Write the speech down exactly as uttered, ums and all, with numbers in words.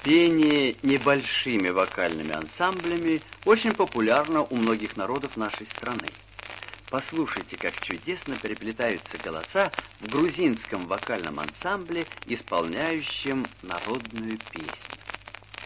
Пение небольшими вокальными ансамблями очень популярно у многих народов нашей страны. Послушайте, как чудесно переплетаются голоса в грузинском вокальном ансамбле, исполняющем народную песню.